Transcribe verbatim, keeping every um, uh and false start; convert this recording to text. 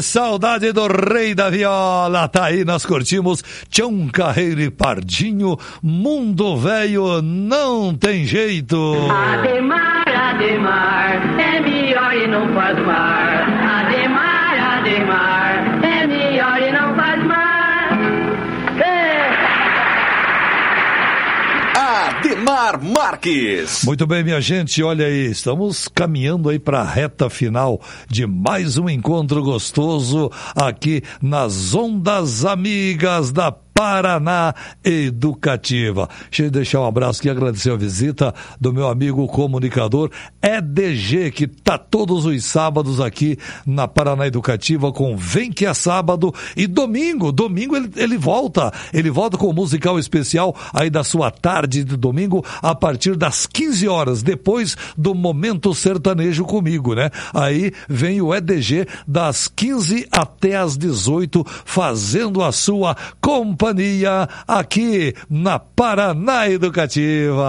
Que saudade do Rei da Viola. Tá aí, nós curtimos Tião Carreiro e Pardinho, Mundo Velho Não Tem Jeito. Ademar, Ademar, é melhor e não faz mar. Ademar, Ademar, é melhor e não faz mar. É. Ademar Marques. Muito bem, minha gente, olha aí, estamos caminhando aí para a reta final de mais um encontro gostoso aqui nas Ondas Amigas da Paraná Educativa. Deixa eu deixar um abraço aqui e agradecer a visita do meu amigo comunicador E D G, que tá todos os sábados aqui na Paraná Educativa com Vem Que É Sábado, e domingo, domingo ele, ele volta, ele volta com o musical especial aí da sua tarde de domingo a partir das quinze horas, depois do Momento Sertanejo comigo, né? Aí vem o E D G das quinze até as dezoito fazendo a sua companhia aqui na Paraná Educativa.